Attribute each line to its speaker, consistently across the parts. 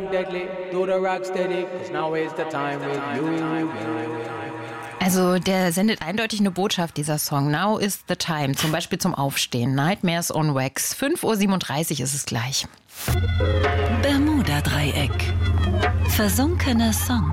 Speaker 1: rock deadly, do the rock steady, 'cause now is the time with you.
Speaker 2: Also der sendet eindeutig eine Botschaft, dieser Song. Now is the time, zum Beispiel zum Aufstehen. Nightmares on Wax. 5:37 Uhr ist es gleich.
Speaker 3: Bermuda-Dreieck. Versunkene Songs.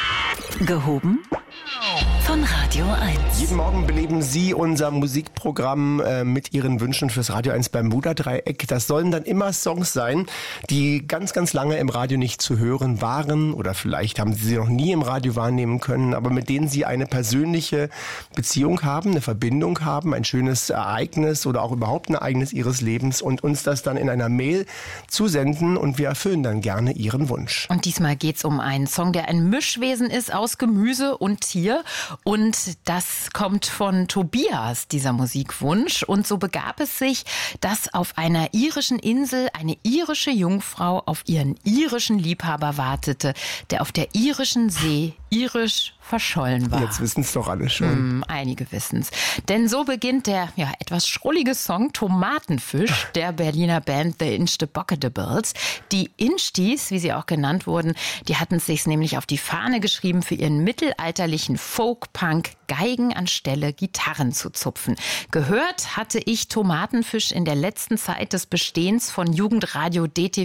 Speaker 3: Gehoben von Radio 1.
Speaker 4: Jeden Morgen beleben Sie unser Musikprogramm mit Ihren Wünschen fürs Radio 1 Bermuda-Dreieck. Das sollen dann immer Songs sein, die ganz, ganz lange im Radio nicht zu hören waren. Oder vielleicht haben Sie sie noch nie im Radio wahrnehmen können, aber mit denen Sie eine persönliche Beziehung haben, eine Verbindung haben, ein schönes Ereignis oder auch überhaupt ein Ereignis Ihres Lebens und uns das dann in einer Mail zusenden und wir erfüllen dann gerne Ihren Wunsch.
Speaker 2: Und diesmal geht's um einen Song, der ein Mischwesen ist aus Gemüse und Tier. Und das kommt von Tobias, dieser Musikwunsch. Und so begab es sich, dass auf einer irischen Insel eine irische Jungfrau auf ihren irischen Liebhaber wartete, der auf der irischen See irisch verschollen war.
Speaker 4: Jetzt wissen es doch alle schon.
Speaker 2: Einige wissen's. Denn so beginnt der etwas schrullige Song Tomatenfisch der Berliner Band The Inch'Bucketables. Die Inch'tis, wie sie auch genannt wurden, die hatten es sich nämlich auf die Fahne geschrieben, für ihren mittelalterlichen Folk-Punk Geigen anstelle Gitarren zu zupfen. Gehört hatte ich Tomatenfisch in der letzten Zeit des Bestehens von Jugendradio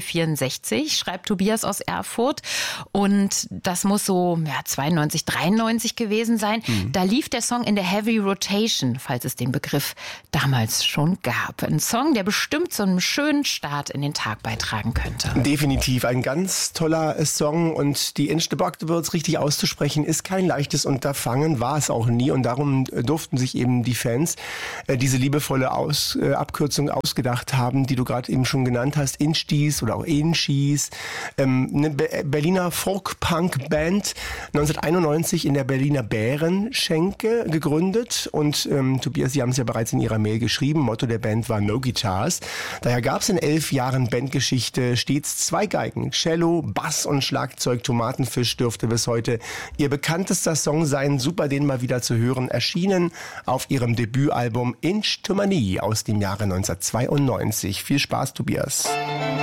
Speaker 2: DT64, schreibt Tobias aus Erfurt. Und das muss so 92, 93 gewesen sein. Da lief der Song in der Heavy Rotation, falls es den Begriff damals schon gab. Ein Song, der bestimmt zu einem schönen Start in den Tag beitragen könnte.
Speaker 4: Definitiv ein ganz toller Song und die Inch'Bucketables richtig auszusprechen ist kein leichtes Unterfangen, war es auch nie und darum durften sich eben die Fans diese liebevolle Abkürzung ausgedacht haben, die du gerade eben schon genannt hast, Inch'tis oder auch Inchis, eine Berliner Folk-Punk-Band, 1991 in der Berliner Bärenschenke gegründet und Tobias, Sie haben es ja bereits in Ihrer Mail geschrieben, Motto der Band war No Guitars. Daher gab es in 11 Jahren Bandgeschichte stets 2 Geigen, Cello, Bass und Schlagzeug. Tomatenfisch dürfte bis heute Ihr bekanntester Song sein, super den mal wieder zu hören, erschienen auf Ihrem Debütalbum Inch to Money aus dem Jahre 1992. Viel Spaß, Tobias.